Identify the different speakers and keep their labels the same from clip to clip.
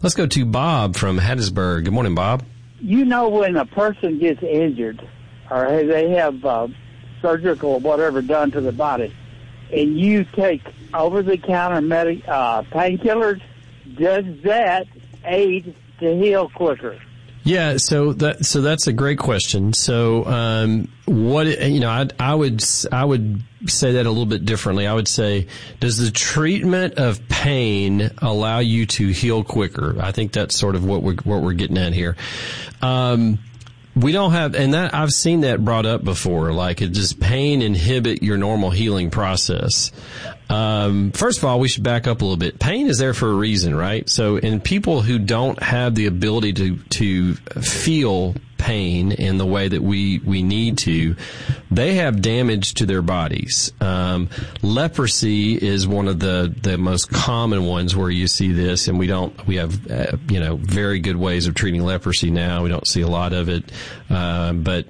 Speaker 1: Let's go to Bob from Hattiesburg. Good morning, Bob.
Speaker 2: You know, when a person gets injured or they have surgical or whatever done to the body, and you take over-the-counter painkillers, does that aid to heal quicker?
Speaker 1: Yeah, so that's a great question. So, I would say that a little bit differently. I would say, does the treatment of pain allow you to heal quicker? I think that's sort of what we're getting at here. We don't have, and that I've seen that brought up before. Like, does pain inhibit your normal healing process? First of all, we should back up a little bit. Pain is there for a reason, right? So, in people who don't have the ability to feel pain in the way that we need to, they have damage to their bodies. Leprosy is one of the most common ones where you see this, and we have very good ways of treating leprosy now. We don't see a lot of it, but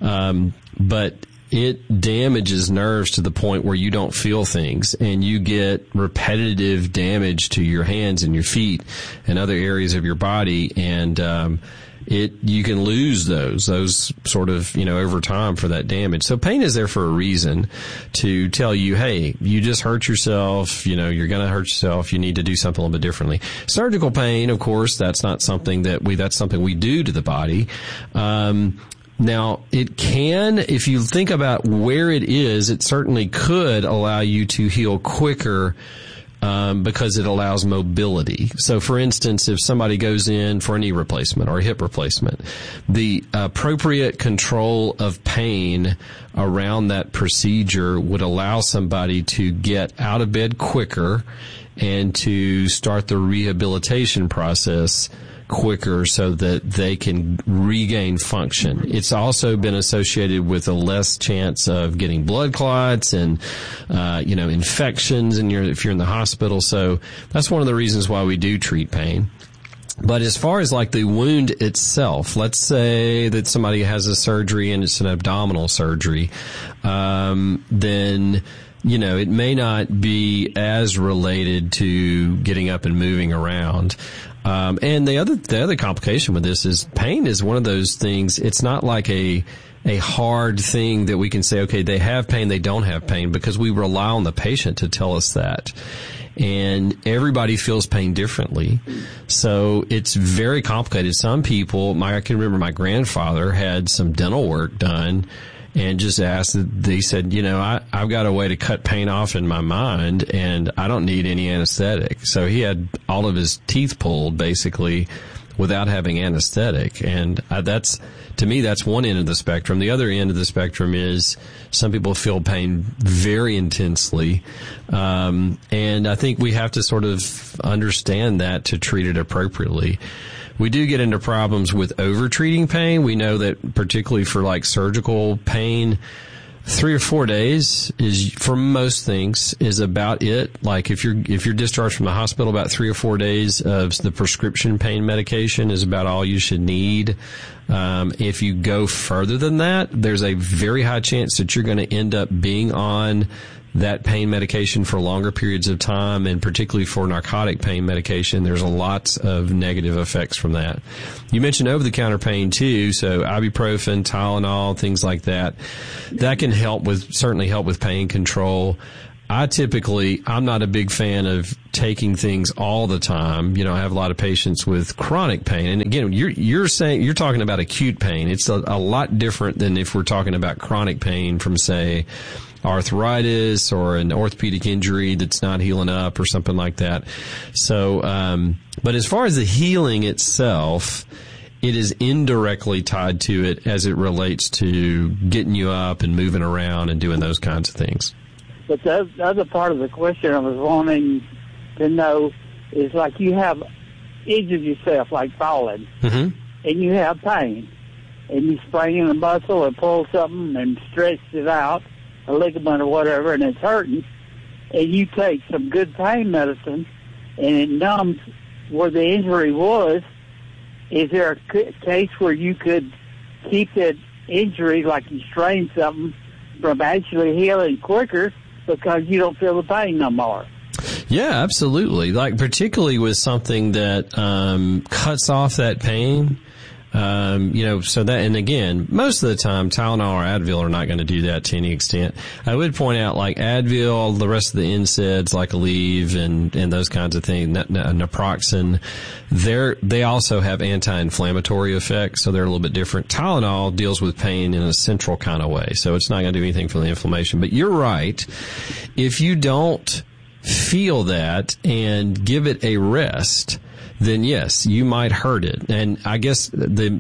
Speaker 1: it damages nerves to the point where you don't feel things, and you get repetitive damage to your hands and your feet and other areas of your body, and you can lose those sort of, over time for that damage. So pain is there for a reason, to tell you, hey, you just hurt yourself, you're going to hurt yourself, you need to do something a little bit differently. Surgical pain, of course, that's not something that's something we do to the body. Now, it can, if you think about where it is, it certainly could allow you to heal quicker, because it allows mobility. So, for instance, if somebody goes in for a knee replacement or a hip replacement, the appropriate control of pain around that procedure would allow somebody to get out of bed quicker and to start the rehabilitation process quicker so that they can regain function. It's also been associated with a less chance of getting blood clots and, infections if you're in the hospital. So that's one of the reasons why we do treat pain. But as far as like the wound itself, let's say that somebody has a surgery and it's an abdominal surgery, then it may not be as related to getting up and moving around. And the other complication with this is pain is one of those things. It's not like a hard thing that we can say, okay, they have pain, they don't have pain, because we rely on the patient to tell us that. And everybody feels pain differently. So it's very complicated. Some people, I can remember my grandfather had some dental work done and just asked, they said, I've got a way to cut pain off in my mind and I don't need any anesthetic. So he had all of his teeth pulled basically without having anesthetic. And to me, that's one end of the spectrum. The other end of the spectrum is some people feel pain very intensely. And I think we have to sort of understand that to treat it appropriately. We do get into problems with over-treating pain. We know that particularly for like surgical pain, 3 or 4 days is, for most things, is about it. Like if you're discharged from the hospital, about 3 or 4 days of the prescription pain medication is about all you should need. If you go further than that, there's a very high chance that you're going to end up being on that pain medication for longer periods of time, and particularly for narcotic pain medication, there's lots of negative effects from that. You mentioned over-the-counter pain too, so ibuprofen, Tylenol, things like that. That can certainly help with pain control. I'm not a big fan of taking things all the time. I have a lot of patients with chronic pain. And again, you're talking about acute pain. It's a lot different than if we're talking about chronic pain from, say, arthritis or an orthopedic injury that's not healing up or something like that. So, but as far as the healing itself, it is indirectly tied to it as it relates to getting you up and moving around and doing those kinds of things.
Speaker 2: But the other part of the question I was wanting to know is, like, you have injured yourself, like falling, and you have pain, and you sprain a muscle or pull something and stretch it out, a ligament or whatever, and it's hurting, and you take some good pain medicine and it numbs where the injury was. Is there a case where you could keep that injury, like you strained something, from actually healing quicker because you don't feel the pain no more?
Speaker 1: Yeah, absolutely. Like particularly with something that cuts off that pain. So that, and again, most of the time, Tylenol or Advil are not going to do that to any extent. I would point out, like Advil, the rest of the NSAIDs, like Aleve and those kinds of things, naproxen, they also have anti-inflammatory effects, so they're a little bit different. Tylenol deals with pain in a central kind of way, so it's not going to do anything for the inflammation. But you're right. If you don't feel that and give it a rest, then yes, you might hurt it. And I guess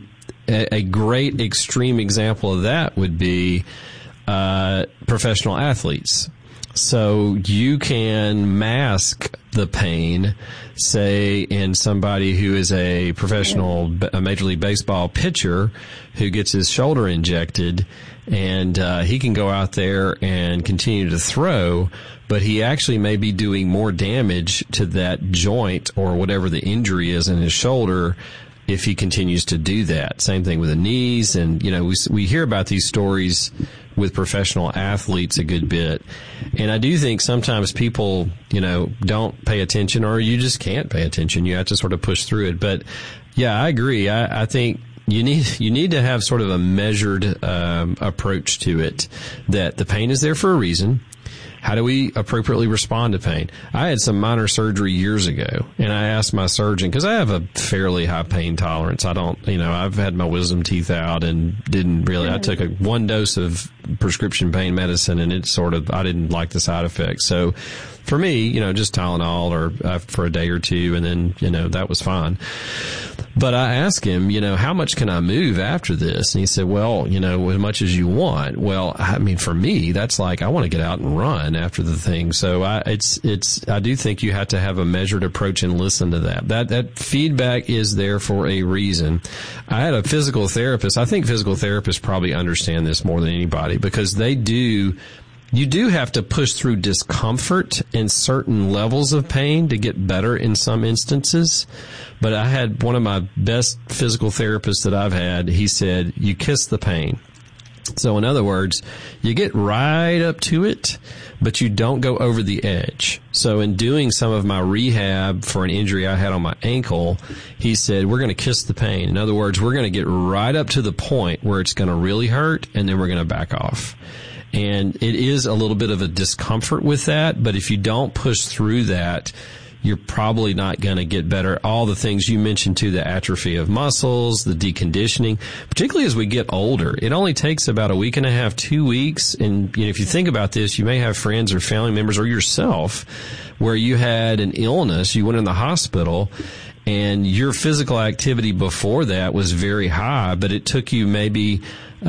Speaker 1: a great extreme example of that would be professional athletes. So you can mask the pain, say, in somebody who is a professional a Major League Baseball pitcher who gets his shoulder injected, and he can go out there and continue to throw, but he actually may be doing more damage to that joint or whatever the injury is in his shoulder if he continues to do that. Same thing with the knees. And, we hear about these stories with professional athletes a good bit. And I do think sometimes people, don't pay attention, or you just can't pay attention. You have to sort of push through it. But yeah, I agree. I think you need to have sort of a measured approach to it, that the pain is there for a reason. How do we appropriately respond to pain? I had some minor surgery years ago, and I asked my surgeon, because I have a fairly high pain tolerance. I don't, I've had my wisdom teeth out and didn't really, I took one dose of prescription pain medicine, and I didn't like the side effects. So for me, just Tylenol or for a day or two, and then, that was fine. But I asked him, how much can I move after this? And he said, well, as much as you want. Well, I mean, for me, that's like, I want to get out and run after the thing. So I do think you have to have a measured approach and listen to that. That feedback is there for a reason. I had a physical therapist. I think physical therapists probably understand this more than anybody, because you do have to push through discomfort and certain levels of pain to get better in some instances. But I had one of my best physical therapists that I've had. He said, you kiss the pain. So in other words, you get right up to it, but you don't go over the edge. So in doing some of my rehab for an injury I had on my ankle, he said, we're going to kiss the pain. In other words, we're going to get right up to the point where it's going to really hurt, and then we're going to back off. And it is a little bit of a discomfort with that, but if you don't push through that, you're probably not going to get better. All the things you mentioned too, the atrophy of muscles, the deconditioning, particularly as we get older. It only takes about a week and a half, 2 weeks. And if you think about this, you may have friends or family members or yourself where you had an illness, you went in the hospital, and your physical activity before that was very high, but it took you maybe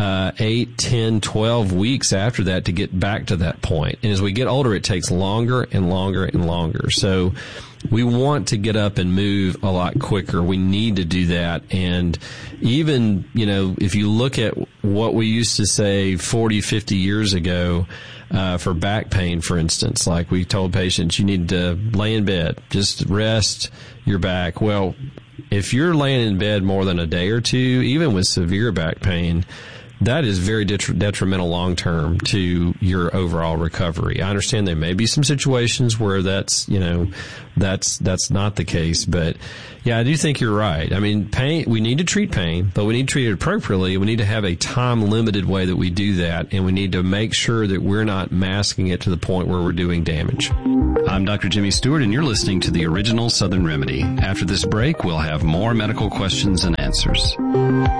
Speaker 1: 8, 10, 12 weeks after that to get back to that point. And as we get older, it takes longer and longer and longer. So we want to get up and move a lot quicker. We need to do that. And even, if you look at what we used to say 40, 50 years ago, for back pain, for instance, like we told patients, you need to lay in bed, just rest your back. Well, if you're laying in bed more than a day or two, even with severe back pain, that is very detrimental long term to your overall recovery. I understand there may be some situations where that's not the case, but yeah, I do think you're right. I mean, pain, we need to treat pain, but we need to treat it appropriately. We need to have a time limited way that we do that, and we need to make sure that we're not masking it to the point where we're doing damage. I'm Dr. Jimmy Stewart, and you're listening to the Original Southern Remedy. After this break, we'll have more medical questions and answers.